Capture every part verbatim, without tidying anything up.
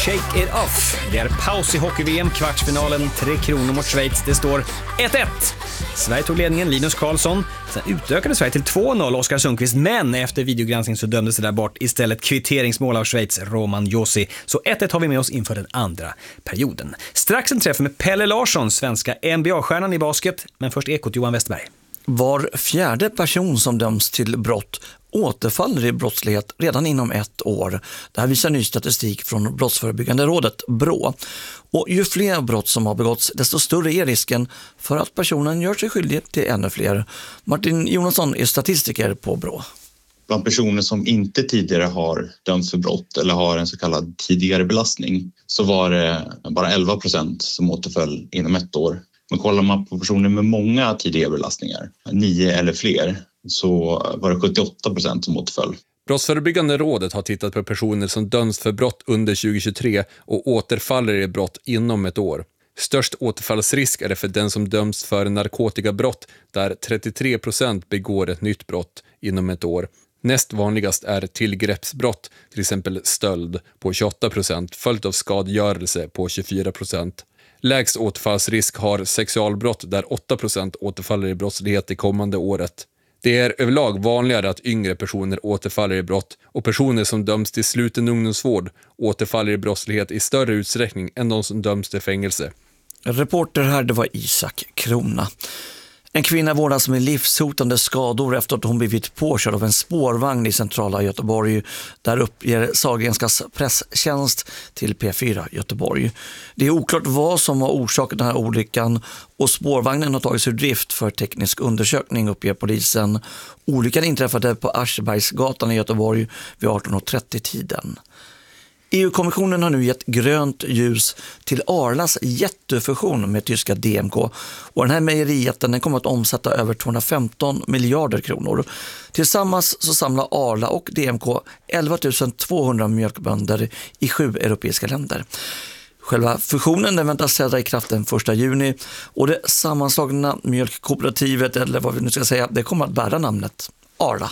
Shake It Off. Det är paus i hockey-V M, kvartsfinalen, Tre Kronor mot Schweiz. Det står ett ett. Sverige tog ledningen, Linus Karlsson. Sen utökade Sverige till två noll, Oskar Sundqvist. Men efter videogranskning så dömdes det där bort. Istället kvitteringsmål av Schweiz, Roman Josi. Så ett ett har vi med oss inför den andra perioden. Strax en träff med Pelle Larsson, svenska N B A-stjärnan i basket. Men först Ekot, Johan Westerberg. Var fjärde person som döms till brott återfaller i brottslighet redan inom ett år. Det här visar ny statistik från Brottsförebyggande rådet, B R Å. Och ju fler brott som har begåtts, desto större är risken för att personen gör sig skyldig till ännu fler. Martin Jonasson är statistiker på B R Å. Bland personer som inte tidigare har dömts för brott eller har en så kallad tidigare belastning så var det bara elva procent som återföll inom ett år. Men kollar man på personer med många tidigare belastningar, nio eller fler, så var det sjuttioåtta procent som återföll. Brottsförebyggande rådet har tittat på personer som döms för brott under tjugohundratjugotre och återfaller i brott inom ett år. Störst återfallsrisk är det för den som döms för narkotikabrott, där trettiotre procent begår ett nytt brott inom ett år. Näst vanligast är tillgreppsbrott, till exempel stöld, på tjugoåtta procent, följt av skadegörelse på tjugofyra procent. Lägst återfallsrisk har sexualbrott, där åtta procent återfaller i brottslighet det kommande året. Det är överlag vanligare att yngre personer återfaller i brott och personer som döms till sluten ungdomsvård återfaller i brottslighet i större utsträckning än de som döms till fängelse. Reporter här, det var Isak Krona. En kvinna vårdas med livshotande skador efter att hon blivit påkörd av en spårvagn i centrala Göteborg. Där uppger Sahlgrenskas presstjänst till P fyra Göteborg. Det är oklart vad som har orsakat den här olyckan och spårvagnen har tagits ur drift för teknisk undersökning, uppger polisen. Olyckan inträffade på Aschebergsgatan i Göteborg vid arton trettio-tiden. E U-kommissionen har nu gett grönt ljus till Arlas jättefusion med tyska D M K. Och den här mejerijätten den kommer att omsätta över tvåhundrafemton miljarder kronor. Tillsammans så samlar Arla och D M K elva tusen tvåhundra mjölkbönder i sju europeiska länder. Själva fusionen den väntas träda i kraft den första juni och det sammanslagna mjölkkooperativet, eller vad vi nu ska säga, det kommer att bära namnet Arla.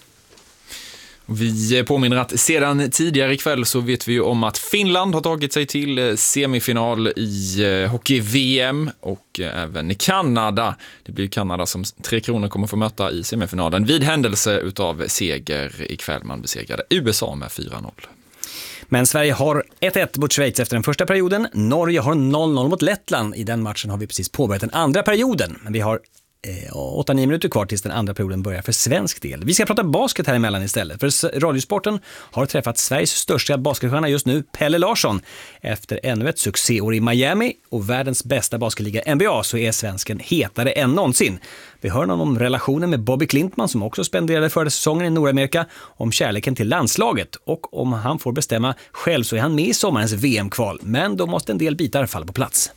Vi påminner att sedan tidigare ikväll så vet vi ju om att Finland har tagit sig till semifinal i hockey-V M och även i Kanada. Det blir Kanada som Tre Kronor kommer få möta i semifinalen vid händelse utav seger ikväll. Man besegrade U S A med fyra noll. Men Sverige har ett ett mot Schweiz efter den första perioden. Norge har noll noll mot Lettland. I den matchen har vi precis påbörjat den andra perioden. Men vi har åtta nio minuter kvar tills den andra perioden börjar för svensk del. Vi ska prata basket här emellan istället. För Radiosporten har träffat Sveriges största basketstjärna just nu, Pelle Larsson. Efter ännu ett succéår i Miami och världens bästa basketliga N B A så är svensken hetare än någonsin. Vi hör någon om relationen med Bobby Klintman som också spenderade förra säsongen i Nordamerika, om kärleken till landslaget och om han får bestämma själv så är han med i sommarens V M-kval. Men då måste en del bitar falla på plats.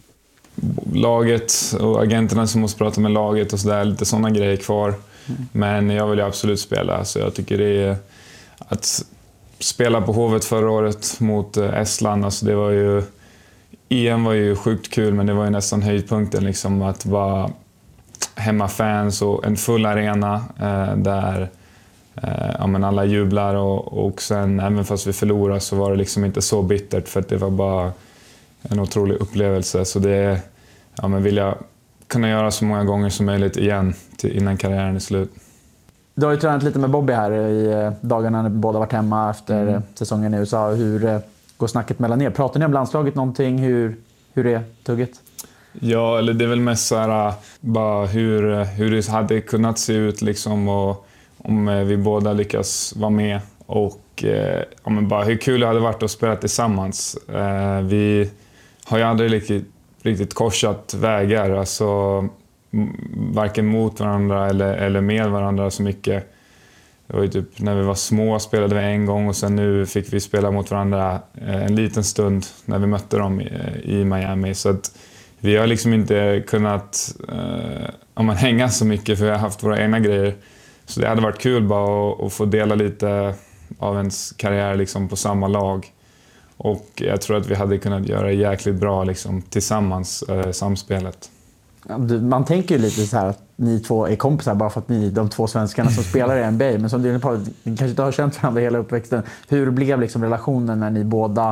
Laget och agenterna som måste prata med laget och sådär, lite sådana grejer kvar. Mm. Men jag vill ju absolut spela, så jag tycker det är att spela på Hovet förra året mot Estland, alltså det var ju E M var ju sjukt kul, men det var ju nästan höjdpunkten liksom, att vara hemmafans och en full arena eh, där eh, ja, men alla jublar och, och sen även fast vi förlorar så var det liksom inte så bittert, för att det var bara en otrolig upplevelse. Så det ja, men vill jag kunna göra så många gånger som möjligt igen till, innan karriären är slut. Du har ju tränat lite med Bobby här i dagarna när båda varit hemma efter mm. säsongen i U S A. Hur går snacket mellan er? Pratar ni om landslaget någonting? Hur, hur är tugget? Ja, eller det är väl mest så här, bara hur, hur det hade kunnat se ut liksom, och om vi båda lyckas vara med. Och eh, ja, men bara hur kul det hade varit att spela tillsammans. Eh, vi har ju aldrig riktigt, riktigt korsat vägar, alltså m- varken mot varandra eller, eller med varandra så mycket. Det var ju typ när vi var små spelade vi en gång och sen nu fick vi spela mot varandra eh, en liten stund när vi mötte dem i, i Miami. Så att vi har liksom inte kunnat eh, ja, man hänga så mycket för vi har haft våra egna grejer. Så det hade varit kul bara att, att få dela lite av ens karriär liksom på samma lag. Och jag tror att vi hade kunnat göra det jäkligt bra liksom, tillsammans, eh, samspelet. Man tänker ju lite så här att ni två är kompisar bara för att ni är de två svenskarna som spelar i N B A. Men som du är på, ni kanske inte har känt varandra hela uppväxten. Hur blev liksom relationen när ni båda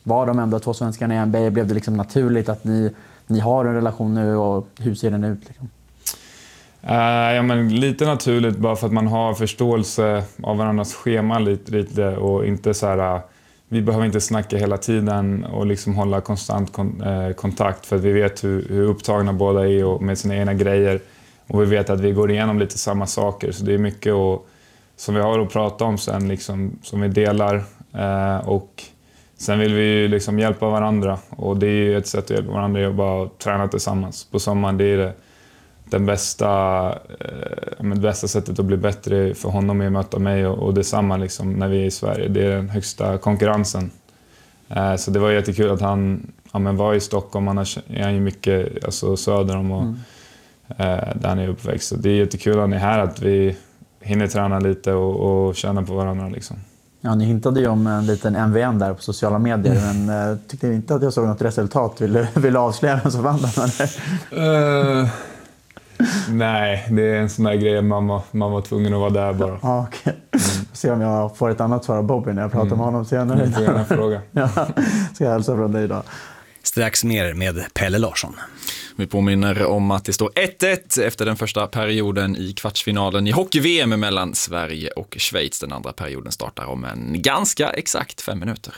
var de ändå två svenskarna i N B A? Blev det liksom naturligt att ni, ni har en relation nu och hur ser den ut? Liksom? Uh, ja, men lite naturligt bara för att man har förståelse av varandras schema lite, lite och inte så här, uh, vi behöver inte snacka hela tiden och liksom hålla konstant kon- uh, kontakt för att vi vet hur, hur upptagna båda är och med sina egna grejer och vi vet att vi går igenom lite samma saker så det är mycket och, som vi har att prata om sen liksom, som vi delar uh, och sen vill vi ju liksom hjälpa varandra och det är ju ett sätt att hjälpa varandra att bara träna tillsammans på sommaren, det är det Den bästa, eh, det bästa sättet att bli bättre för honom är att möta mig och, och detsamma liksom, när vi är i Sverige. Det är den högsta konkurrensen. Eh, så det var jättekul att han ja, men var i Stockholm. Annars är han ju mycket alltså, söder om och, mm. eh, där han är uppväxt. Så det är jättekul att han är här, att vi hinner träna lite och, och känna på varandra. Liksom. Ja, ni hintade ju om en liten M V N där på sociala medier, mm. men eh, tyckte inte att jag såg något resultat. Vill du avslöja vem som vann den? Uh... Nej, det är en sån där grej mamma, mamma var tvungen att vara där bara. Ja, okej. Mm. Se om jag får ett annat svar av Bobby när jag pratar mm. med honom senare. Du får gärna fråga. Ja, ska jag hälsa från dig då. Strax mer med Pelle Larsson. Vi påminner om att det står ett ett efter den första perioden i kvartsfinalen i hockey-V M mellan Sverige och Schweiz. Den andra perioden startar om en ganska exakt fem minuter.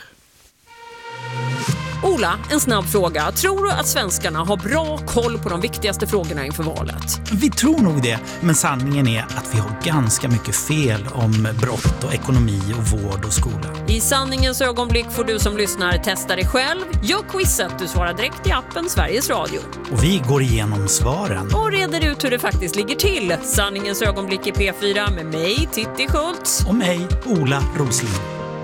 Ola, en snabb fråga. Tror du att svenskarna har bra koll på de viktigaste frågorna inför valet? Vi tror nog det, men sanningen är att vi har ganska mycket fel om brott och ekonomi och vård och skola. I sanningens ögonblick får du som lyssnar testa dig själv. Gör quizet, du svarar direkt i appen Sveriges Radio. Och vi går igenom svaren. Och reder ut hur det faktiskt ligger till. Sanningens ögonblick i P fyra med mig, Titti Schultz. Och mig, Ola Rosling.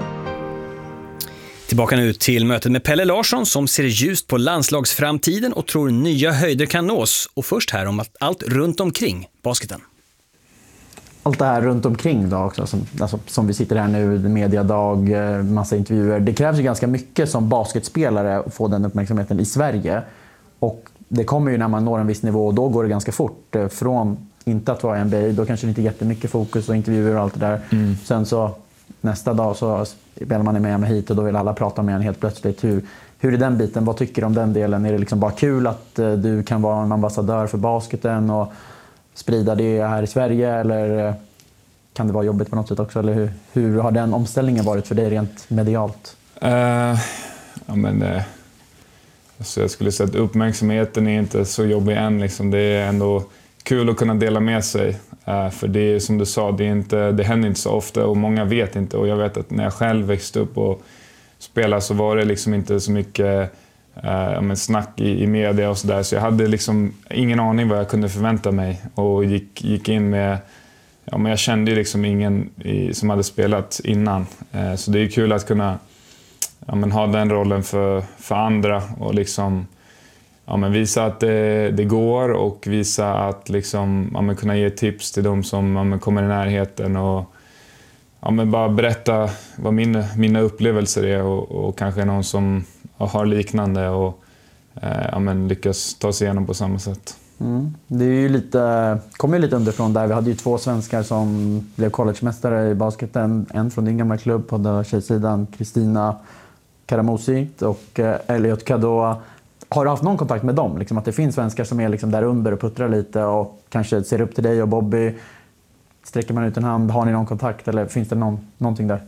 Tillbaka nu till mötet med Pelle Larsson som ser ljust på landslagsframtiden och tror nya höjder kan nås. Och först här om att allt runt omkring basketen. Allt det här runt omkring då också, som, alltså, som vi sitter här nu, mediadag, massa intervjuer. Det krävs ju ganska mycket som basketspelare att få den uppmärksamheten i Sverige. Och det kommer ju när man når en viss nivå och då går det ganska fort. Från inte att vara N B A, då kanske det inte är jättemycket fokus och intervjuer och allt det där. Mm. Sen så nästa dag så spelar man med mig hit och då vill alla prata med en helt plötsligt. Hur, hur är den biten? Vad tycker du om den delen? Är det liksom bara kul att du kan vara en ambassadör för basketen och sprida det här i Sverige? Eller kan det vara jobbigt på något sätt också? Eller hur, hur har den omställningen varit för dig rent medialt? Uh, ja, men, uh, alltså jag skulle säga att uppmärksamheten är inte så jobbig än. Liksom. Det är ändå kul att kunna dela med sig. Uh, för det är som du sa, det, är inte, det händer inte så ofta och många vet inte. Och jag vet att när jag själv växte upp och spelade så var det liksom inte så mycket uh, men snack i, i media och sådär. Så jag hade liksom ingen aning vad jag kunde förvänta mig och gick, gick in med... Ja, men jag kände ju liksom ingen i, som hade spelat innan. Uh, så det är kul att kunna ja, men ha den rollen för, för andra och liksom... Ja, men visa att det, det går och visa att liksom, ja, men kunna ge tips till dem som ja, men kommer i närheten och ja, men bara berätta vad min, mina upplevelser är och, och kanske någon som har liknande och eh, ja, men lyckas ta sig igenom på samma sätt. Mm. Det är ju lite, kommer ju lite underifrån där. Vi hade ju två svenskar som blev collegemästare i basketen. En från din gamla klubb på den tjejsidan, Kristina Karamosi och eh, Elliot Kadoa. Har du haft någon kontakt med dem? Liksom att det finns svenskar som är liksom där under och puttrar lite och kanske ser upp till dig och Bobby. Sträcker man ut en hand? Har ni någon kontakt eller finns det någon, någonting där?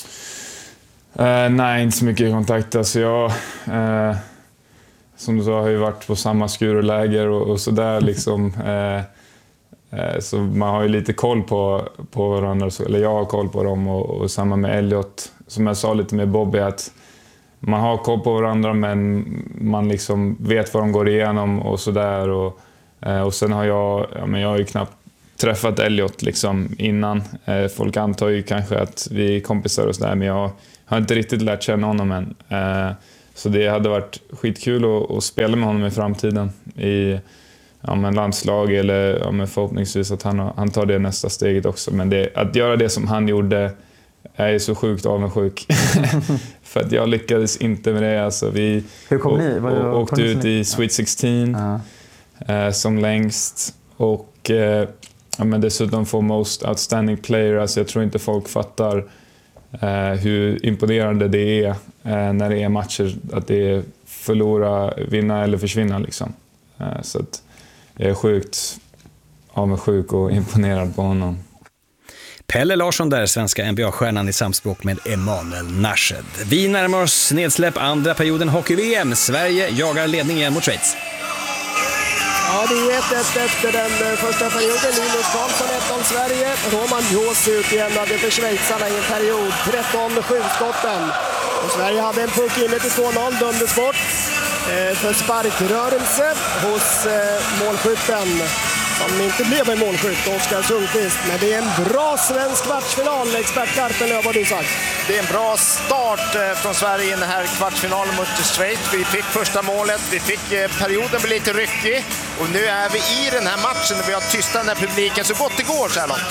Uh, nej, inte så mycket kontakt. Alltså jag, uh, som du sa, har ju varit på samma skuruläger och, och sådär. Liksom, uh, uh, så man har ju lite koll på, på varandra. Eller jag har koll på dem och, och samma med Elliot. Som jag sa lite med Bobby att man har koll på varandra men man liksom vet vad de går igenom och sådär. Och, och sen har jag, ja, men jag har ju knappt träffat Elliot liksom innan. Folk antar ju kanske att vi är kompisar och sådär men jag har inte riktigt lärt känna honom än. Så det hade varit skitkul att, att spela med honom i framtiden i ja, men landslag eller ja, men förhoppningsvis att han, han tar det nästa steget också. Men det, att göra det som han gjorde. Jag är så sjukt avundsjuk. För att jag lyckades inte med det. Alltså, vi Hur kom ni? Var det, åkte kom ut i Sweet sexton uh-huh. eh, som längst. Och eh, ja, men dessutom får Most Outstanding Player. Alltså, jag tror inte folk fattar eh, hur imponerande det är eh, när det är matcher, att det är förlora, vinna eller försvinna liksom. Eh, så att jag är sjukt avundsjuk och imponerad på honom. Pelle Larsson där, svenska N B A-stjärnan i samspråk med Emanuel Nashed. Vi närmar oss nedsläpp andra perioden hockey-V M. Sverige jagar ledningen mot Schweiz. Ja, det är ett ett efter den första perioden. Linus Karlsson ett noll Sverige. Roman Jås utjämnade för schweizarna i en period. tretton sju skotten. Och Sverige hade en puck inne till två noll, dömdes bort eh, för sparkrörelse hos eh, målskytten. Som inte blev en målskytt, Oskar Sundqvist. Men det är en bra svensk kvartsfinal, expert Karpenlöv, vad du sagt. Det är en bra start från Sverige i den här kvartsfinalen mot Schweiz. Vi fick första målet, vi fick perioden bli lite ryckig. Och nu är vi i den här matchen och vi har tystat den här publiken så gott det går så här långt.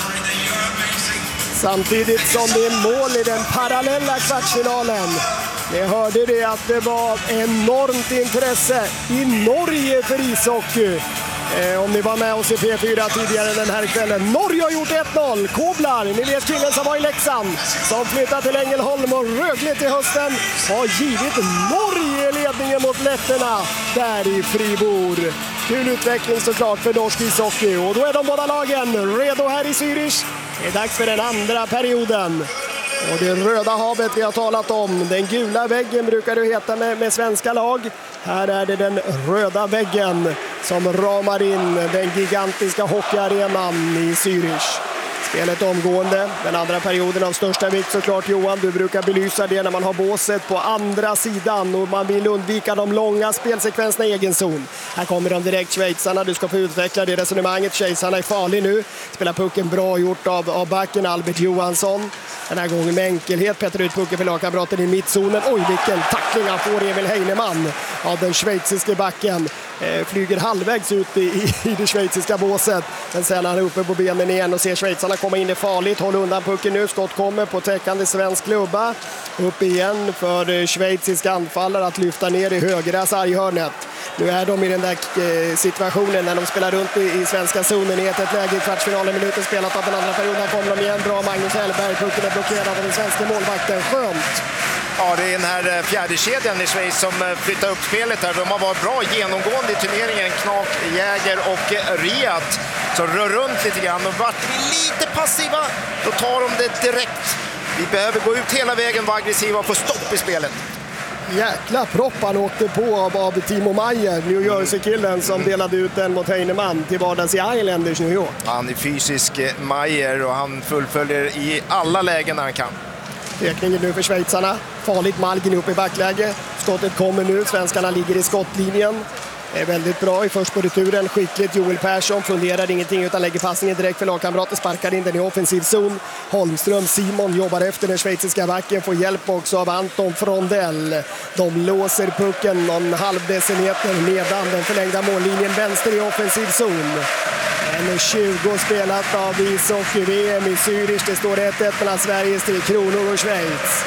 Samtidigt som det är mål i den parallella kvartsfinalen. Ni hörde det att det var enormt intresse i Norge för ishockey. Eh, om ni var med oss i P fyra tidigare den här kvällen. Norge har gjort ett noll. Koblar, ni vet killen som var i Leksand, som flyttat till Ängelholm och Rögle till hösten, har givit Norge ledningen mot letterna där i Fribourg. Kul utveckling såklart för norsk ishockey. Och då är de båda lagen redo här i Zürich. Det är dags för den andra perioden. Och det röda havet vi har talat om. Den gula väggen brukar det heta med, med svenska lag. Här är det den röda väggen som ramar in den gigantiska hockeyarenan i Zürich. Spelet omgående, den andra perioden av största vikt såklart. Johan, du brukar belysa det när man har båset på andra sidan och man vill undvika de långa spelsekvenserna i egen zon. Här kommer de direkt, schweizarna. Du ska få utveckla det resonemanget. Schweizarna är farlig nu. Spelar pucken bra gjort av, av backen Albert Johansson. Den här gången med enkelhet. Petter ut pucken för lagkamraten i mittzonen. Oj, vilken tackling han får, Emil Heinemann av den schweiziske backen. Eh, flyger halvvägs ut i, i, i det schweiziska båset. Men sen är han uppe på benen igen och ser schweizarna komma in i farligt. Håll undan pucken nu. Skott kommer på täckande svensk klubba. Upp igen för schweiziska anfallare att lyfta ner i högra sarghörnet. Nu är de i den där eh, situationen när de spelar runt i, i svenska zonen i ett, ett läge i kvartsfinalen. Minuten spelat av den andra perioden. Kommer de igen. Bra Magnus Hellberg. Pucken är blockerad av den svenska målvakten. Skönt. Ja, det är den här fjärde kedjan i Schweiz som flyttar upp spelet här. De har varit bra genomgående i turneringen. Knak, Jäger och Riat som rör runt lite grann. Och vart vi lite passiva, då tar de det direkt. Vi behöver gå ut hela vägen, vara aggressiva och få stopp i spelet. Jäkla propp han åkte på av, av Timo Meier, New Jersey-killen som delade ut den mot Heinemann till vardags i Islanders New York. Han är fysisk Meier och han fullföljer i alla lägen när han kan. Tekningen nu för schweizarna. Farligt, Malgin upp i backläge. Skottet kommer nu. Svenskarna ligger i skottlinjen. Det är väldigt bra i först på returen. Skickligt Joel Persson. Funderar ingenting utan lägger passningen direkt för lagkamrater. Sparkar in den i offensiv zon. Holmström Simon jobbar efter den schweiziska backen. Får hjälp också av Anton Frondell. De låser pucken någon halv decimeter nedan den förlängda mållinjen. Vänster i offensiv zon. en tjugo spelat av ishockey-V M i Zürich. Det står ett ett mellan Sveriges Tre Kronor och Schweiz.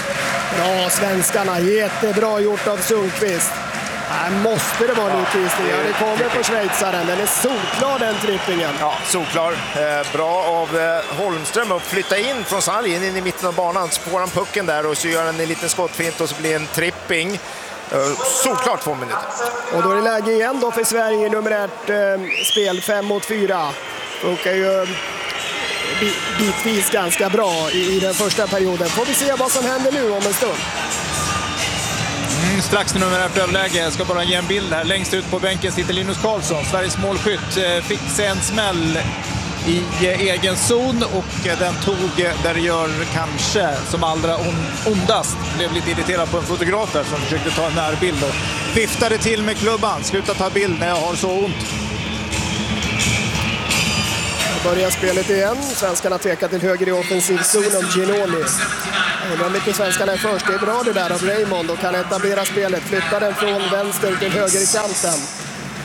Bra svenskarna, jättebra gjort av Sundqvist. Här måste det vara en utvisning. Ja, det kommer på schweizaren. Den är solklar, den trippingen. Ja, solklar. Eh, bra av eh, Holmström att flytta in från sargen in i mitten av banan. Så får han pucken där och så gör han en liten skottfint och så blir en tripping. Solklart två minuter. Och då är det läge igen då för Sverige i nummer ett eh, spel fem mot fyra. Funkar ju bitvis ganska bra i, i den första perioden. Får vi se vad som händer nu om en stund. Mm, strax till nummer ett överläge. Jag ska bara ge en bild här. Längst ut på bänken sitter Linus Karlsson. Sveriges målskytt fick sig en smäll i egen zon och den tog där det gör kanske som allra ondast. Blev lite irriterad på en fotograf där som försökte ta en närbild och viftade till med klubban. Sluta ta bild när jag har så ont. Börjar spelet igen. Svenskarna tvekar till höger i offensiv zon om Ginoni. Undrar mycket svenskarna är först. Det är bra det där av Raymond och kan etablera spelet. Flyttar den från vänster till höger i kanten.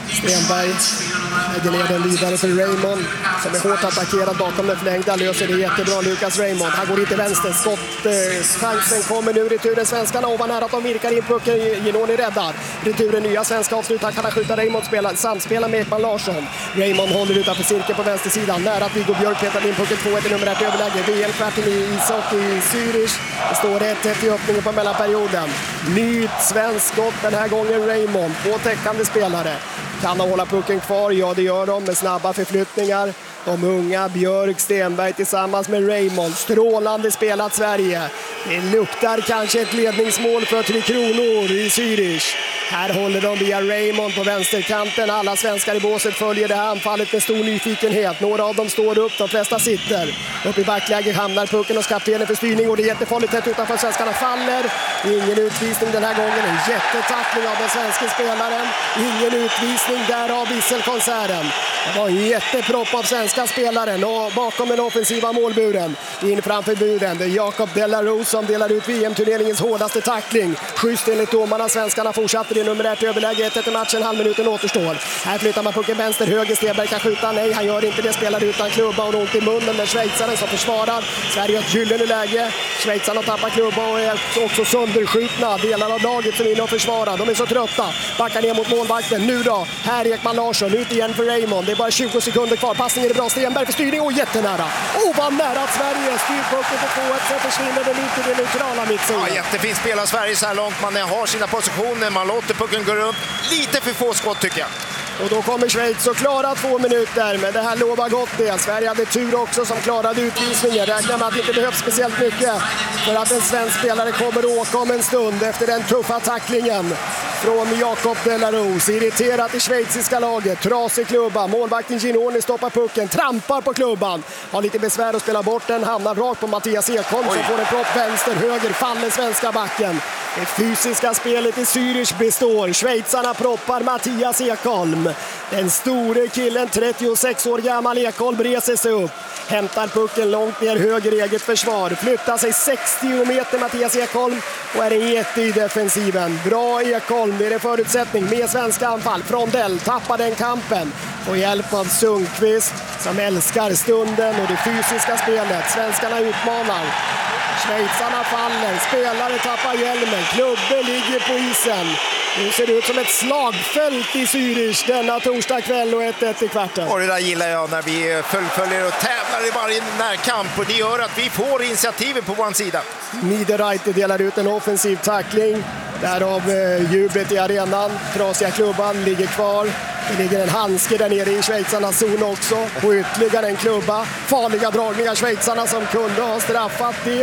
Stenberg lägger ner den vidare för Raymond som är hårt attackerad bakom den förlängda. Löser det jättebra Lucas Raymond. Han går inte vänster. Skott. Eh, chansen kommer nu. Returen svenskarna ovan här att de virkar in pucken. Ginoni räddar. Returen nya svenska avslut. Han kan ha skjuta Raymond spelar. Samspela med Ekman Larsson. Raymond håller utanför cirkeln på vänstersidan. Nära att Viggo Björk petar in pucken två ett i nummer ett överläge. V M-kvarten i ishockey i Zürich. Det står ett ett i öppningen på mellanperioden. Nytt svensk skott den här gången Raymond. Två täckande spelare. Kan de hålla pucken kvar? Ja, det gör de med snabba förflyttningar. De unga Björk, Stenberg tillsammans med Raymond. Strålande spelat Sverige. Det luktar kanske ett ledningsmål för Tre Kronor i Zürich. Här håller de via Raymond på vänsterkanten. Alla svenskar i båset följer det här anfallet med stor nyfikenhet. Några av dem står upp, de flesta sitter. Upp i backläge hamnar pucken hos kaptenen för styrning och det är jättefarligt tätt utanför. Svenskarna faller. Ingen utvisning den här gången. En jättetackling av den svenska spelaren. Ingen utvisning, därav visselkonserten. Det var en jättepropp av svenska spelaren och bakom den offensiva målburen. In framför buren. Det är Jacob Delarose som delar ut V M-turneringens hårdaste tackling. Schysst enligt domarna. Svenskarna fortsatte det nummer ett överläge. ett ett i matchen, halvminuten återstår. Här flyttar man pucken vänster, höger. Stenberg kan skjuta. Nej, han gör inte det. Spelar utan klubba och ont i munnen med schweizaren som försvarar. Sverige har ett gyllene läge. Schweizarna tappar klubba och är också sönderskjutna. Delar av laget som vill och försvara. De är så trötta. Backar ner mot målvakten. Nu då, här är Ekman Larsson. Ut igen för Raymond. Det är bara tjugo sekunder kvar. Passningen är bra. Stenberg för styrning och jättenära. Åh, vad nära att Sverige styr pucken på två ett. Sen försvinner den ut i det neutrala mittzonen. Ja, jättefint spel av Sverige så här långt. Man har sina positioner. Man låter pucken gå runt. Lite för få skott tycker jag. Och då kommer Schweiz och klarar två minuter, men det här lovar gott det. Sverige hade tur också som klarade utvisningen. Räknar med att det inte behövs speciellt mycket för att en svensk spelare kommer att åka om en stund efter den tuffa tacklingen från Jacob Delarose. Irriterat i schweiziska laget, trasig klubba. Målvakten Ginoni stoppar pucken, trampar på klubban. Har lite besvär att spela bort den, hamnar rakt på Mattias Ekholm som får en propp vänster, höger, faller svenska backen. Det fysiska spelet i Zürich består. Schweizarna proppar Mattias Ekholm. Den store killen, trettiosex år gammal Ekholm, reser sig upp. Hämtar pucken långt ner höger i eget försvar. Flyttar sig sextio meter Mattias Ekholm och är en jätte i defensiven. Bra Ekholm, det är en förutsättning med svenska anfall. Frondell tappar den kampen. Och hjälp av Sundqvist som älskar stunden och det fysiska spelet. Svenskarna utmanar. Schweizarna faller, spelare tappar hjälmen, klubben ligger på isen. Nu ser det ut som ett slagfält i Zürich denna torsdag kväll och ett ett i kvarten. Och det där gillar jag när vi fullföljer och tävlar i varje närkamp och det gör att vi får initiativet på vår sida. Niederreiter delar ut en offensiv tackling, därav eh, jublet i arenan. Trasiga klubban ligger kvar. Det ligger en handske där nere i schweizarnas zon också. Och ytterligare en klubba. Farliga dragningar schweizarna som kunde ha straffat det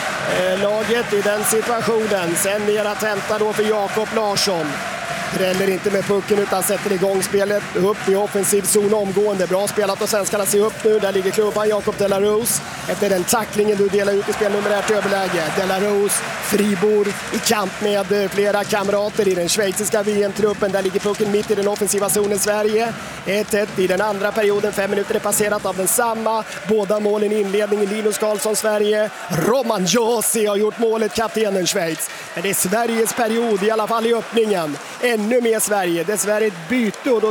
eh, laget i den situationen. Sen mer att hämta då för Jacob Larsson. Dräller inte med pucken utan sätter igång spelet upp i offensiv zon omgående. Bra spelat och svenskarna ser upp nu. Där ligger klubban Jacob Delarose. Efter den tacklingen du delar ut i spel nummer ett överläge. Delarose, Fribor i kamp med flera kamrater i den schweiziska V M-truppen. Där ligger pucken mitt i den offensiva zonen Sverige. ett ett i den andra perioden. Fem minuter är passerat av den samma. Båda målen i inledningen. Linus Karlsson, Sverige. Roman Josi har gjort målet, kaptenen Schweiz. Men det är Sveriges period, i alla fall i öppningen. Ännu mer Sverige. Dessvärre ett byte och då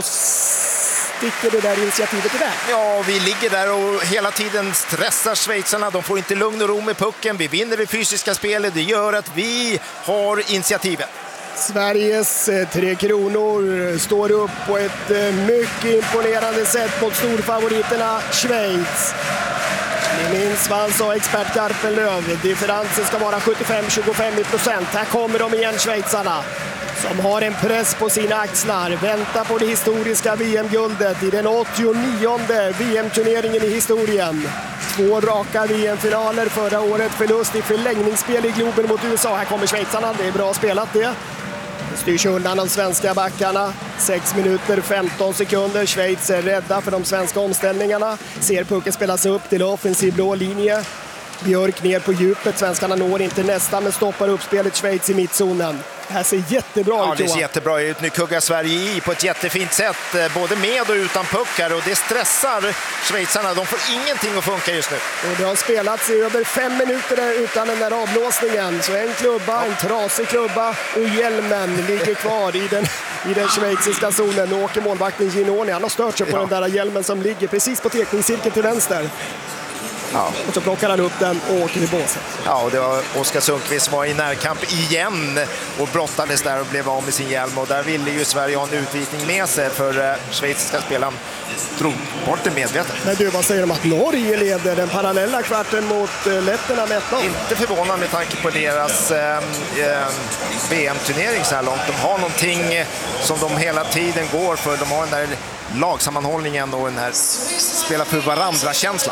sticker det där initiativet iväg. Ja, vi ligger där och hela tiden stressar schweizarna. De får inte lugn och ro med pucken. Vi vinner det fysiska spelet. Det gör att vi har initiativet. Sveriges eh, Tre Kronor står upp på ett eh, mycket imponerande sätt mot storfavoriterna Schweiz. Ni minns vad han sa, expert Garpenlöv. Differensen ska vara sjuttiofem tjugofem procent. Här kommer de igen, schweizarna. Som har en press på sina axlar. Väntar på det historiska V M-guldet i den åttionionde V M-turneringen i historien. Två raka V M-finaler förra året. Förlust i förlängningsspel i Globen mot U S A. Här kommer schweizarna. Det är bra spelat det. Styrs undan de svenska backarna. sex minuter femton sekunder. Schweiz är rädda för de svenska omställningarna. Ser pucken spelas upp till offensiv blå linje. Björk ner på djupet. Svenskarna når inte nästa men stoppar upp spelet Schweiz i mittzonen. Det här ser jättebra ja, ut, det ser Johan. jättebra ut. Nu kuggar Sverige i på ett jättefint sätt, både med och utan puckar, och det stressar schweizarna. De får ingenting att funka just nu. Och det har spelats i över fem minuter utan den där avblåsningen. Så en klubba, en trasig klubba, och hjälmen ligger kvar i den, i den schweiziska zonen. Nu åker målvakten Ginoni. Han har stört sig på ja. den där hjälmen som ligger precis på tekningscirkeln till vänster. Ja. Och så plockar han upp den och åker i båset. Ja, och det var Oskar Sundqvist som var i närkamp igen och brottades där och blev av med sin hjälm. Och där ville ju Sverige ha en utvisning med sig, för eh, schweiziska spelaren drog bort det medvetet. Men du, vad säger de att Norge leder den parallella kvarten mot eh, letterna med ett noll? Inte förvånad med tanke på deras eh, eh, V M-turnering så här långt. De har någonting som de hela tiden går för. De har den där lagsammanhållningen och den här spela för varandra-känslan.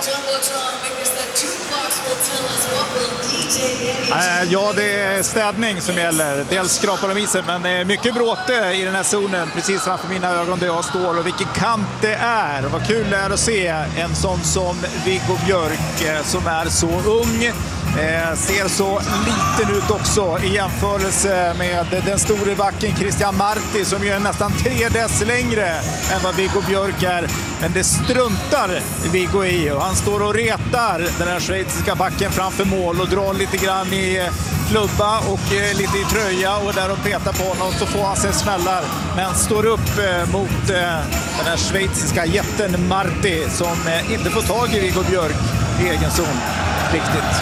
Ja, det är städning som gäller. Dels skrapar de isen, men det är mycket bråte i den här zonen precis framför mina ögon där jag står. Och vilken kamp det är. Och vad kul det är att se en sån som Viggo Björk som är så ung. Eh, ser så liten ut också i jämförelse med den store backen Christian Marti som ju är nästan tre dess längre än vad Viggo Björk är. Men det struntar Viggo i, och han står och retar den här schweiziska backen framför mål och drar lite grann i klubba och eh, lite i tröja och där och petar på honom, så får han sig smällar. Men står upp eh, mot eh, den här schweiziska jätten Marti som eh, inte får tag i Viggo Björk i egen zon riktigt.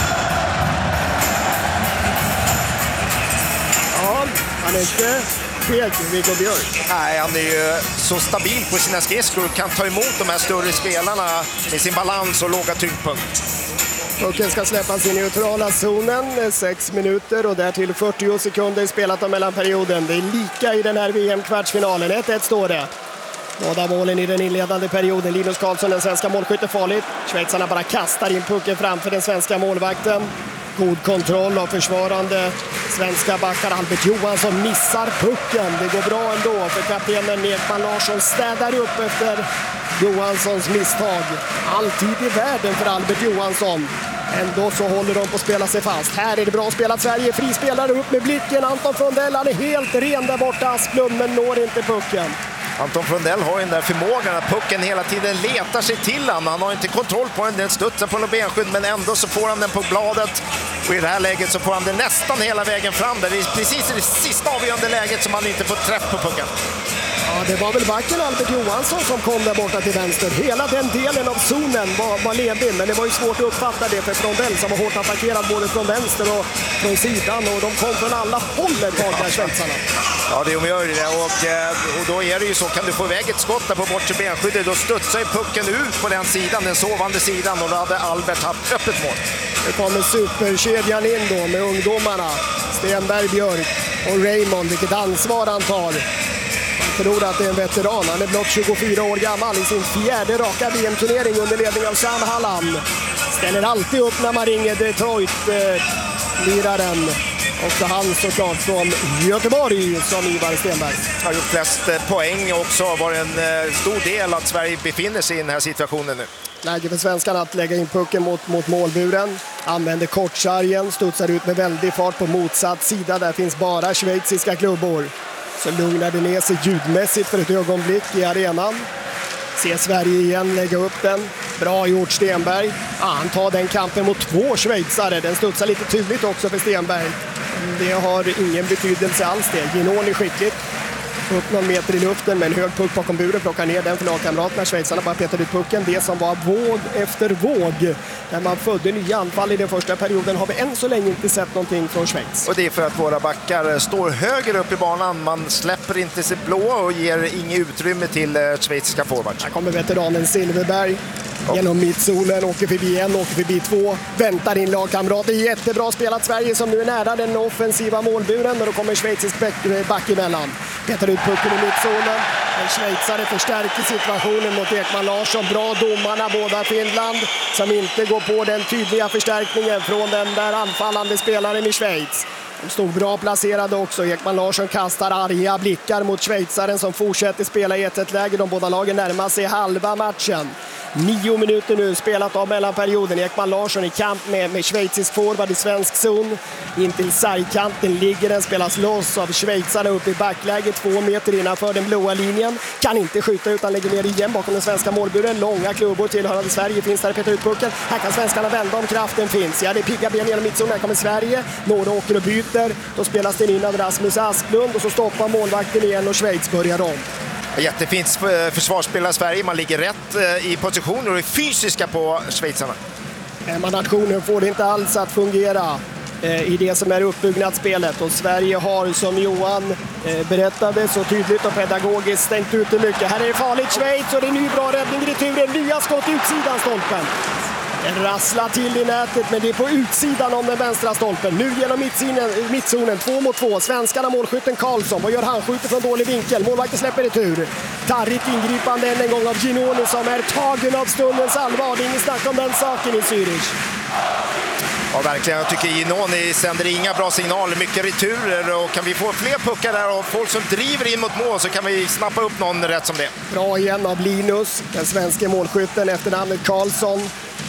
Han är inte feg, Viggo Björk. Nej, han är ju så stabil på sina skridskor och kan ta emot de här större spelarna med sin balans och låga tyngdpunkt. Pucken ska släppas i neutrala zonen, sex minuter och därtill fyrtio sekunder spelat av mellanperioden. Det är lika i den här V M-kvartsfinalen. ett ett står det. Båda målen i den inledande perioden. Linus Karlsson, den svenska målskytten, farligt. Schweizarna bara kastar in pucken framför den svenska målvakten. God kontroll av försvarande svenska backar. Albert Johansson missar pucken. Det går bra ändå för kaptenen Ekman Larsson städar upp efter Johanssons misstag. Alltid i världen för Albert Johansson. Ändå så håller de på att spela sig fast. Här är det bra spelat. Sverige frispelare upp med blicken. Anton Frondell, han är helt ren där borta. Asplund, men når inte pucken. Anton Frondell har ju den där förmågan att pucken hela tiden letar sig till han. Han har inte kontroll på den, den studsar på något benskydd, men ändå så får han den på bladet. Och i det här läget så får han den nästan hela vägen fram. Där det är precis i det sista avgörande läget som han inte får träff på pucken. Ja, det var väl backen Albert Johansson som kom där borta till vänster. Hela den delen av zonen var, var ledig, men det var ju svårt att uppfatta det för Frondell som var hårt attackerad både från vänster och från sidan. Och de kom från alla håll ett tag där, schweizarna. Ja, det gör det. Och, och då är det ju så, kan du få iväg ett skott där på bortre benskyddet, då studsar ju pucken ut på den sidan, den sovande sidan, och då hade Albert haft öppet mål. Det kommer superkedjan in då med ungdomarna. Stenberg, Björk och Raymond, vilket ansvar han tar. Jag tror att det är en veteran. Han är blott tjugofyra år gammal i sin fjärde raka V M-turnering under ledning av Sam Hallam. Ställer alltid upp när man ringer Detroit-liraren. Också han såklart från Göteborg som Ivar Stenberg. Har gjort flest poäng också. Var en stor del att Sverige befinner sig i den här situationen nu. Läge för svenskarna att lägga in pucken mot, mot målburen. Använder kortsargen, studsar ut med väldig fart på motsatt sida. Där finns bara schweiziska klubbor. Så lugnar det ner sig ljudmässigt för ett ögonblick i arenan. Ser Sverige igen lägga upp den. Bra gjort Stenberg. Ah, han tar den kampen mot två schweizare. Den studsar lite tydligt också för Stenberg. Det har ingen betydelse alls det. Ginoni skickligt. Upp någon meter i luften med en hög puck bakom buren. Plockar ner den för lagkamraterna. Schweizarna bara petar ut pucken. Det som var våg efter våg. När man födde nya anfall i den första perioden har vi än så länge inte sett någonting från Schweiz. Och det är för att våra backar står högre upp i banan. Man släpper inte sig blå och ger inget utrymme till schweiziska forwards. Här kommer veteranen Silverberg. Genom mittzonen, åker förbi en, åker förbi två, väntar in lagkamrater. Jättebra spelat Sverige som nu är nära den offensiva målburen, och då kommer schweizisk back emellan. Petar ut pucken i mittzonen. En schweizare förstärker situationen mot Ekman Larsson. Bra domarna, båda Finland, som inte går på den tydliga förstärkningen från den där anfallande spelaren i Schweiz. De stod bra placerade också. Ekman Larsson kastar arga blickar mot schweizaren som fortsätter spela i ett ett läge. De båda lagen närmar sig halva matchen. Nio minuter nu spelat av mellanperioden. Ekman Larsson i kamp med, med schweizisk forward i svensk zon. In till sargkanten ligger den, spelas loss av schweizarna upp i backläge två meter innanför den blåa linjen. Kan inte skjuta utan lägger ner igen bakom den svenska målburen. Långa klubbor tillhörande Sverige finns där, petar ut pucken. Här kan svenskarna vända om kraften finns. Ja, det är pigga ben genom mittzon. Här kommer Sverige. Några åker och byter. Då spelas den in av Rasmus Asklund och så stoppar målvakten igen och Schweiz börjar om. Jättefint försvarsspel av Sverige. Man ligger rätt i positioner och är fysiska på schweizarna. Hemma-nationen får det inte alls att fungera i det som är uppbyggnadsspelet. Och Sverige har, som Johan berättade så tydligt och pedagogiskt, stängt ut det mycket. Här är det farligt Schweiz och det är ny bra räddning i returen. Nya skott utsidan stolpen. Den rasslar till i nätet, men det är på utsidan om den vänstra stolpen. Nu genom mittzonen, mittzonen, två mot två. Svenskarna målskytten Karlsson. Vad gör han? Skjuter från dålig vinkel. Målvakten släpper retur. Tarrigt ingripande än en gång av Ginoni som är tagen av stundens allvar. Det är inget snack om den saken i Zürich. Ja, verkligen. Jag tycker Ginoni sänder inga bra signaler. Mycket returer och kan vi få fler puckar där och folk som driver in mot mål så kan vi snappa upp någon rätt som det. Bra igen av Linus, den svenska målskytten efter namnet Karlsson.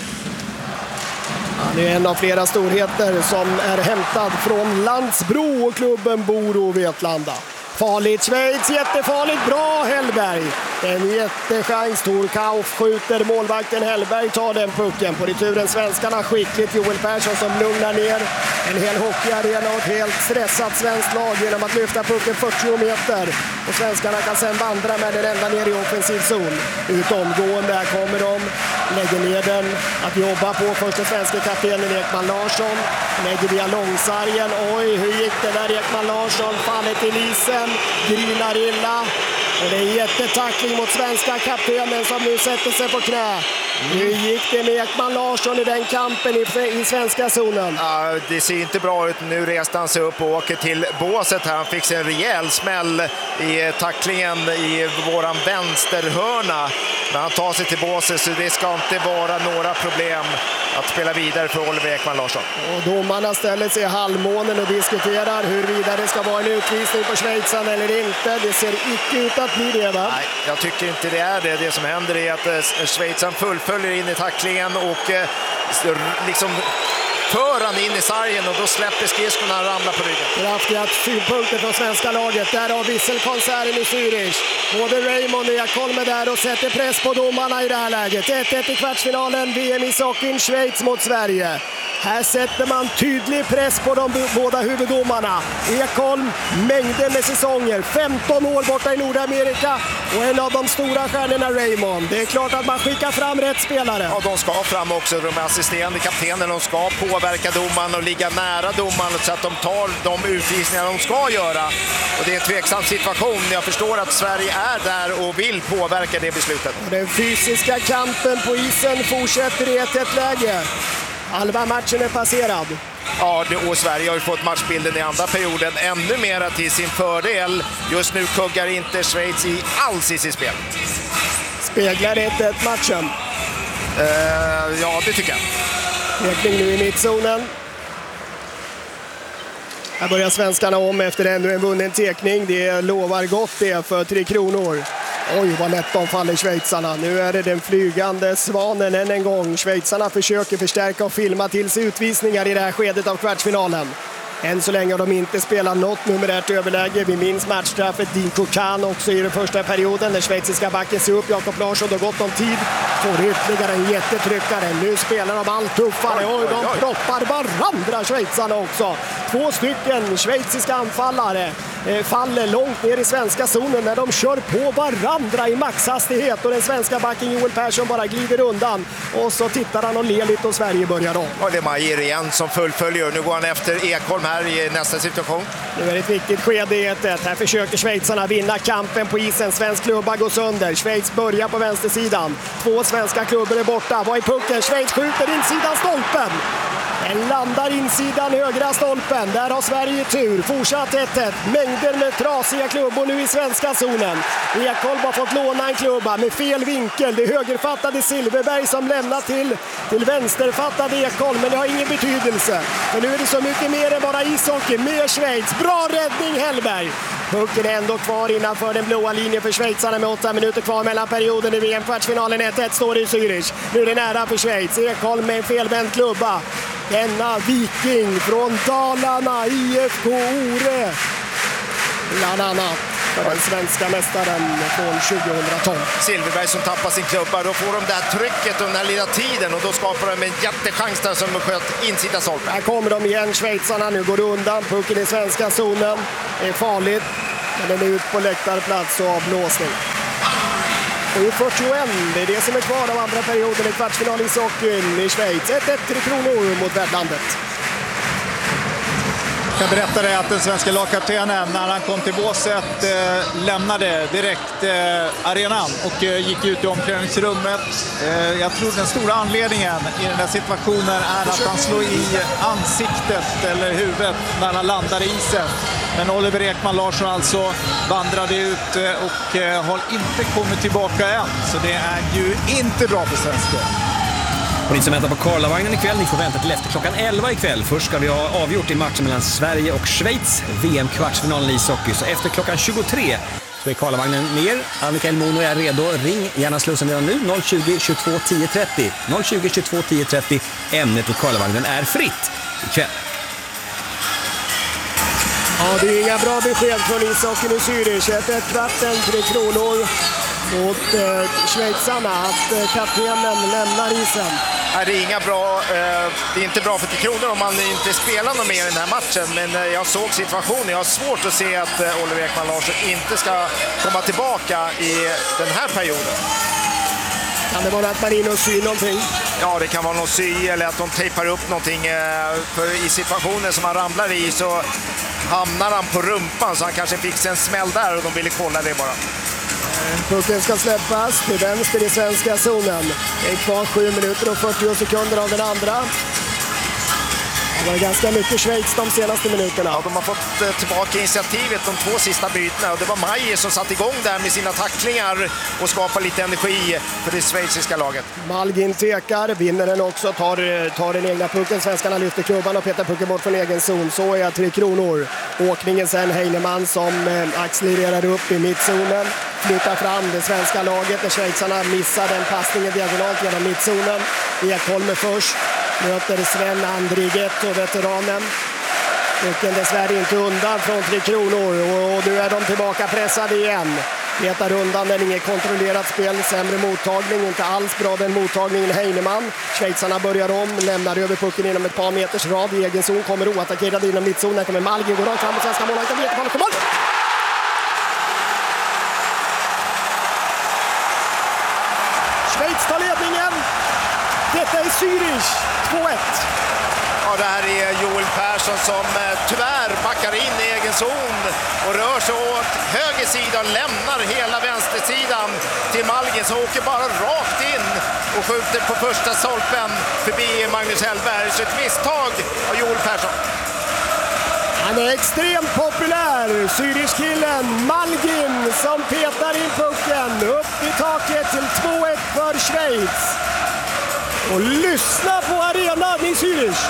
Han är en av flera storheter som är hämtad från Landsbro och klubben Boro Vetlanda. Farligt Schweiz, jättefarligt, bra Hellberg. En jättechans, Tor Kauf skjuter, målvakten Hellberg tar den pucken. På returen svenskarna skickligt, Joel Persson som lugnar ner en hel hockeyarena och ett helt stressat svenskt lag genom att lyfta pucken fyrtio meter. Och svenskarna kan sedan vandra med den ända ner i offensiv zon. Ut omgående, här kommer de, lägger ner den att jobba på. Första svenska kaptenen Ekman Larsson, lägger via långsargen. Oj, hur gick det där Ekman Larsson? Fallet i isen, grinar illa. Och det är en jättetackling mot svenska kaptenen som nu sätter sig på knä. Hur gick det med Ekman Larsson i den kampen i, i svenska zonen? Ja, det ser inte bra ut. Nu reste han sig upp och åker till båset här. Han fick sig en rejäl smäll i tacklingen i våran vänsterhörna. Men han tar sig till båset så det ska inte vara några problem att spela vidare för Oliver Ekman Larsson. Och domarna ställer sig i halvmånen och diskuterar huruvida det ska vara en utvisning på schweizarna eller inte. Det ser icke ut att bli det, va? Nej, jag tycker inte det är det. Det som händer är att schweizaren fullföljer in i tacklingen och eh, liksom för han in i sargen och då släpper skridskorna och ramlar på ryggen. Kraftiga synpunkter från svenska laget. Där har visselkonserten i Zürich. Både Raymond och Ekholm är där och sätter press på domarna i det här läget. ett ett i kvartsfinalen, V M i Sockin, Schweiz mot Sverige. Här sätter man tydlig press på de båda huvuddomarna. Ekholm, mängder med säsonger, femton år borta i Nordamerika och en av de stora stjärnorna Raymond. Det är klart att man skickar fram rätt spelare. Ja, de ska fram också, de assisterande kaptenen. De ska påverka domaren och ligga nära domaren så att de tar de utvisningar de ska göra. Och det är en tveksam situation. Jag förstår att Sverige är där och vill påverka det beslutet. Den fysiska kampen på isen fortsätter i ett ett läge. Halva matchen är passerad. Ja, och Sverige har ju fått matchbilden i andra perioden ännu mera till sin fördel. Just nu kuggar inte Schweiz i alls i sitt spel. Speglar ett ett matchen? Uh, ja, det tycker jag. Ekning nu i mittzonen. Här börjar svenskarna om efter ännu en vunnen tekning. Det lovar gott det för Tre Kronor. Oj, vad lätt de faller schweizarna. Nu är det den flygande svanen än en gång. Schweizarna försöker förstärka och filma till sig utvisningar i det här skedet av kvartsfinalen. Än så länge har de inte spelat något numerärt överläge. Vi minns matchstraffet Dinko Kahn också i den första perioden. Den schweiziska backen ser upp. Jakob Larsson har gått om tid. Får ytterligare en jättetryckare. Nu spelar de allt tuffare. Oj, de proppar varandra schweizarna också. Två stycken schweiziska anfallare faller långt ner i svenska zonen när de kör på varandra i maxhastighet och den svenska backen Joel Persson bara glider undan och så tittar han och ler lite och Sverige börjar om. Och det är Majer igen som fullföljer. Nu går han efter Ekholm här i nästa situation. Nu är det ett viktigt skede i ett ett. Här försöker schweizarna vinna kampen på isen. Svensk klubba går sönder. Schweiz börjar på vänstersidan. Två svenska klubbor är borta. Vad är pucken? Schweiz skjuter insidan stolpen. Den landar insidan högra stolpen. Där har Sverige tur. Fortsatt ett ett. Mängder med trasiga klubbor nu i svenska zonen. Ekholm har fått låna en klubba med fel vinkel. Det högerfattade Silverberg som lämnar till, till vänsterfattade Ekholm. Men det har ingen betydelse. För nu är det så mycket mer än bara ishockey. Med Schweiz. Bra räddning Hellberg. Pucken är ändå kvar innanför den blåa linjen för schweizarna med åtta minuter kvar mellan perioden i V M-kvartsfinalen. ett ett står i Zürich. Nu är det nära för Schweiz. Ekholm med en felvänd klubba. Denna viking från Dalarna, I F K Ore. Bland annat för den svenska mästaren från tjugohundratolv. Silverberg som tappar sin klubba, då får de där trycket under den här lilla tiden och då skapar de en jättechans där som sköt insida stolpen. Här kommer de igen, schweizarna. Nu går det undan. Pucken i svenska zonen. Det är farligt. Men den är ut på läktarplats och avblåsning. sju fyrtioett, det är det som är kvar av andra perioden i kvartsfinal i ishockeyn i Schweiz. ett ett Tre Kronor mot värdlandet. Jag kan berätta det att den svenska lagkaptenen när han kom till båset eh, lämnade direkt eh, arenan och eh, gick ut i omklädningsrummet. Eh, jag tror den stora anledningen i den här situationen är att han slår i ansiktet eller huvudet när han landar i isen. Men Oliver Ekman Larsson alltså vandrade ut eh, och eh, har inte kommit tillbaka än. Så det är ju inte bra för svenska. Och ni som väntar på Karlavagnen ikväll, ni får vänta till efter klockan elva ikväll. Först ska vi ha avgjort i matchen mellan Sverige och Schweiz, V M-kvartsfinalen i ishockey. Så efter klockan tjugotre så är Karlavagnen ner. Annika Elmono är redo. Ring gärna Slussen redan nu, noll tjugo, tjugotvå, tio trettio. noll tjugo, tjugotvå, tio trettio. Ämnet i Karlavagnen är fritt ikväll. Ja, det är inga bra besked från ishockeyn i Zürich. ett ett kvarten, Tre Kronor mot eh, schweizarna att eh, kaptenen lämnar isen. Nej, det är inga bra, eh, det är inte bra för Tre Kronor om man inte spelar något mer i den här matchen, men eh, jag såg situationen. Jag har svårt att se att eh, Oliver Ekman Larsson inte ska komma tillbaka i den här perioden. Kan det vara att man är inne och syr någonting? Ja, det kan vara någon sy eller att de tejpar upp någonting. Eh, för i situationen som han ramlar i så hamnar han på rumpan, så han kanske fick en smäll där och de ville kolla det bara. Pucken ska släppas till vänster i svenska zonen. Det är kvar sju minuter och fyrtio sekunder av den andra. Det var ganska mycket Schweiz de senaste minuterna. Ja, de har fått tillbaka initiativet de två sista bytena. Och det var Maier som satt igång där med sina tacklingar och skapade lite energi för det schweiziska laget. Malgin tekar, vinner den också, tar, tar den egna pucken. Svenskarna lyfter klubban och petar pucken bort från egen zon. Så är Tre Kronor. Åkningen sen Heinemann som eh, accelererar upp i mittzonen. Flyttar fram det svenska laget när schweizarna missar den passningen diagonalt genom mittzonen. Ekholm är först. Möter Sven Andriget och veteranen. Pucken dessvärre inte undan från Tre Kronor och nu är de tillbaka pressade igen. Petar undan den, inget kontrollerat spel, sämre mottagning, inte alls bra den mottagningen Heinemann. Schweizarna börjar om, lämnar över pucken inom ett par meters rad i egen zon, kommer oattackerad inom mittzonen. Här kommer Malgin, går rakt fram och svenska målvakten vet att mål. Schweiz tar ledningen. Detta är Zürich, två ett. Ja, det här är Joel Persson som tyvärr backar in i egen zon och rör sig åt höger sida och lämnar hela vänstersidan till Malgin som åker bara rakt in och skjuter på första stolpen förbi Magnus Hellberg. Så ett misstag av Joel Persson. Han är extremt populär, Zürich-killen Malgin som petar in pucken upp i taket till två ett för Schweiz. Och lyssna på arenan i Zürich.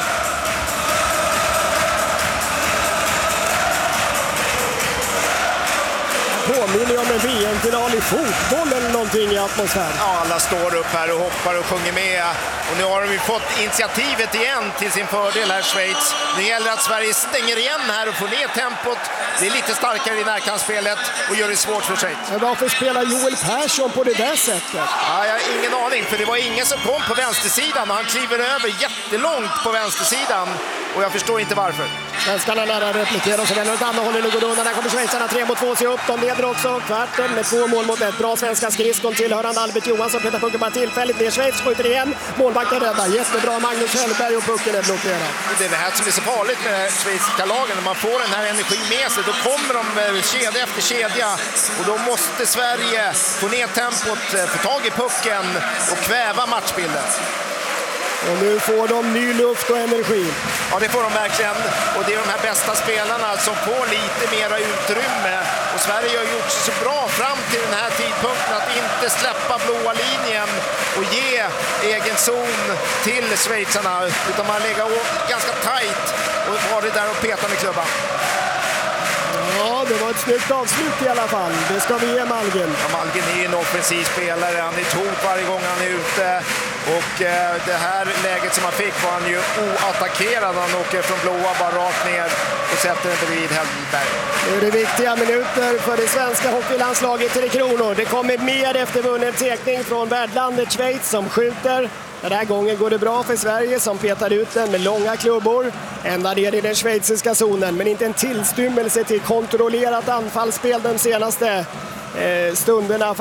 Påminner om en V M-final i fotboll eller någonting i atmosfär. Ja, alla står upp här och hoppar och sjunger med. Och nu har de ju fått initiativet igen till sin fördel här, Schweiz. Det gäller att Sverige stänger igen här och får ner tempot. Det är lite starkare i närkampsspelet och gör det svårt för Schweiz. Men varför spelar Joel Persson på det där sättet? Ja, jag har ingen aning, för det var ingen som kom på vänstersidan och han kliver över jättelångt på vänstersidan. Och jag förstår inte varför. Svenskarna nära replikerar och så vänder åt andra hållet och går undan. Där kommer schweizarna tre mot två, se upp. De leder också kvarten med två mål mot ett. Bra svenska skridskon tillhörande Albert Johansson. Petar pucken bara tillfälligt ner. Schweiz skjuter igen. Målvakten räddar. Jättebra Magnus Hellberg och pucken är blockerad. Det är det här som är så farligt med schweiziska lagen. När man får den här energin med sig, då kommer de kedja efter kedja. Och då måste Sverige få ner tempot, få tag i pucken och kväva matchbilden. Och nu får de ny luft och energi. Ja, det får de verkligen. Och det är de här bästa spelarna som får lite mera utrymme. Och Sverige har gjort så bra fram till den här tidpunkten att inte släppa blåa linjen och ge egen zon till schweizarna. Utan man lägger ganska tajt och var det där och petar med klubban. Ja, det var ett snyggt avslut i alla fall. Det ska vi ge Malgin. Ja, Malgin är en offensiv spelare. Han är ett hot varje gång han är ute. Och eh, det här läget som han fick var han ju oattackerad. Han åker från blåa bara rakt ner och sätter den bredvid Hellberg. Nu är det viktiga minuter för det svenska hockeylandslaget Tre Kronor. Det kommer mer efter vunnen tekning från värdlandet Schweiz som skjuter. Den här gången går det bra för Sverige som petar ut den med långa klubbor. Ända ner i den schweiziska zonen, men inte en tillstymmelse till kontrollerat anfallsspel de senaste eh, stunderna.